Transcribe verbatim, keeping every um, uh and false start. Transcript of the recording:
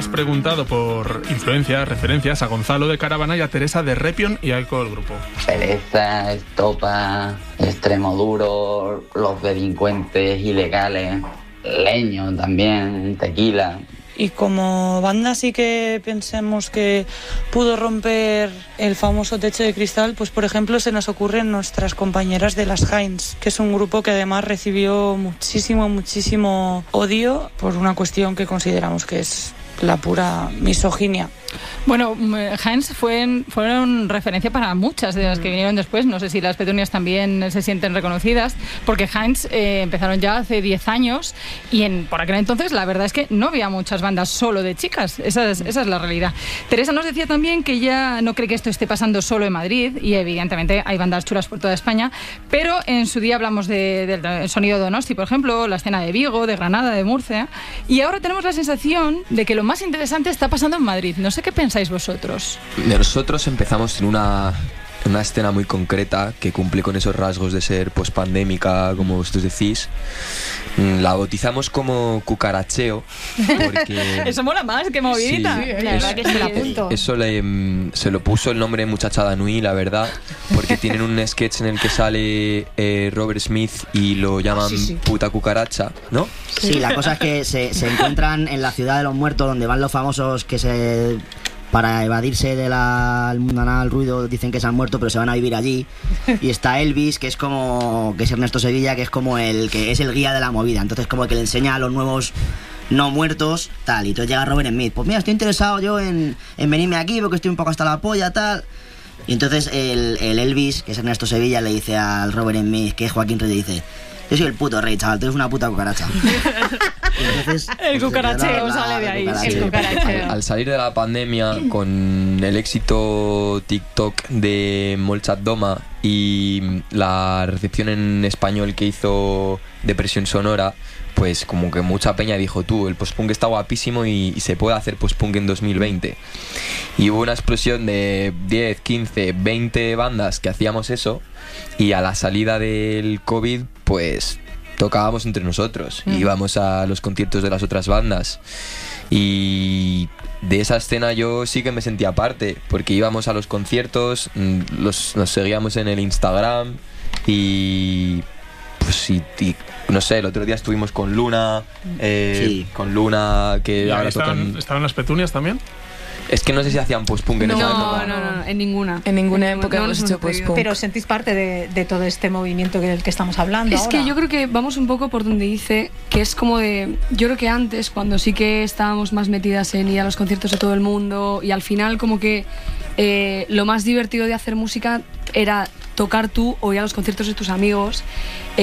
hemos preguntado por influencias, referencias a Gonzalo de Caravana y a Teresa de Repion y a Eco del grupo. Pereza, Estopa, Extremoduro, Los Delincuentes Ilegales, Leño también, Tequila. Y como banda sí que pensemos que pudo romper el famoso techo de cristal, pues por ejemplo se nos ocurren nuestras compañeras de las Heinz, que es un grupo que además recibió muchísimo, muchísimo odio por una cuestión que consideramos que es la pura misoginia. Bueno, Heinz fue, fueron referencia para muchas de las que vinieron después. No sé si las Petunias también se sienten reconocidas, porque Heinz eh, empezaron ya hace diez años y en, por aquel entonces la verdad es que no había muchas bandas solo de chicas. Esa es, esa es la realidad. Teresa nos decía también que ella no cree que esto esté pasando solo en Madrid, y evidentemente hay bandas chulas por toda España, pero en su día hablamos de, de, del sonido de Donosti, por ejemplo, la escena de Vigo, de Granada, de Murcia, y ahora tenemos la sensación de que lo más interesante está pasando en Madrid. No sé qué pensáis vosotros. Nosotros empezamos en una, una escena muy concreta que cumple con esos rasgos de ser pospandémica, como vosotros decís. La bautizamos como cucaracheo porque eso mola más que movidita. Sí, sí, la verdad que se la apunto. Eso le, se lo puso el nombre Muchachada Nui, la verdad, porque tienen un sketch en el que sale eh, Robert Smith y lo llaman sí, sí. puta cucaracha, ¿no? Sí, la cosa es que se, se encuentran en la ciudad de los muertos, donde van los famosos que se... para evadirse del mundanal ruido, dicen que se han muerto, pero se van a vivir allí. Y está Elvis, que es como que es Ernesto Sevilla, que es como el que es el guía de la movida. Entonces como que le enseña a los nuevos no muertos, tal. Y entonces llega Robert Smith, pues mira, estoy interesado yo en, en venirme aquí porque estoy un poco hasta la polla, tal. Y entonces el, el Elvis, que es Ernesto Sevilla, le dice al Robert Smith, que es Joaquín Reyes, dice: yo soy el puto rey, chaval, tú eres una puta cucaracha. Entonces, el pues, cucaracheo la, sale de ahí. El cucaracheo. Al, al salir de la pandemia, con el éxito TikTok de Molchat Doma y la recepción en español que hizo Depresión Sonora, pues como que mucha peña dijo: tú, el postpunk está guapísimo y, y se puede hacer postpunk en dos mil veinte. Y hubo una explosión de diez, quince, veinte bandas que hacíamos eso, y a la salida del COVID pues tocábamos entre nosotros, mm. íbamos a los conciertos de las otras bandas, y de esa escena yo sí que me sentía parte, porque íbamos a los conciertos, los, nos seguíamos en el Instagram y pues y, y no sé, el otro día estuvimos con Luna, eh, sí. con Luna que ¿Y ahora estaban, tocan... ¿Estaban las Petunias también? Es que no sé si hacían post-punk en no, esa época. No, no, no, en ninguna. En ninguna en época no, hemos no hecho post-punk. Pero sentís parte de, de todo este movimiento del que estamos hablando Es ahora. que yo creo que vamos un poco por donde dice, que es como de... Yo creo que antes, cuando sí que estábamos más metidas en ir a los conciertos de todo el mundo, y al final como que eh, lo más divertido de hacer música era tocar tú o ir a los conciertos de tus amigos,